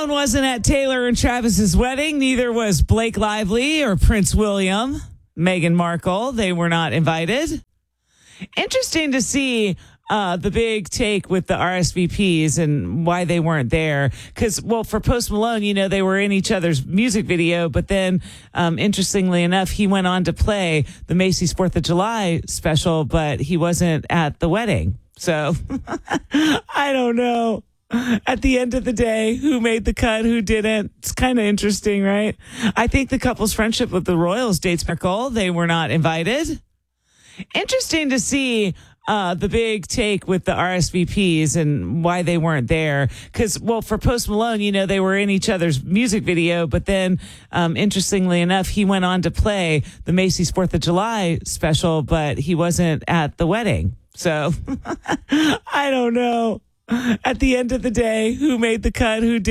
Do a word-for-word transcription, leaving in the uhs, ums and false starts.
Malone wasn't at Taylor and Travis's wedding. Neither was Blake Lively or Prince William. Meghan Markle, they were not invited. Interesting to see uh, the big take with the R S V Ps and why they weren't there. Because, well, for Post Malone, you know, they were in each other's music video. But then, um, interestingly enough, he went on to play the Macy's fourth of July special, but he wasn't at the wedding. So I don't know. At the end of the day, who made the cut, who didn't? It's kind of interesting, right? I think the couple's friendship with the Royals dates back. They were not invited. Interesting to see uh, the big take with the R S V Ps and why they weren't there. Because, well, for Post Malone, you know, they were in each other's music video. But then, um, interestingly enough, he went on to play the Macy's fourth of July special, but he wasn't at the wedding. So I don't know. At the end of the day, who made the cut, who didn't?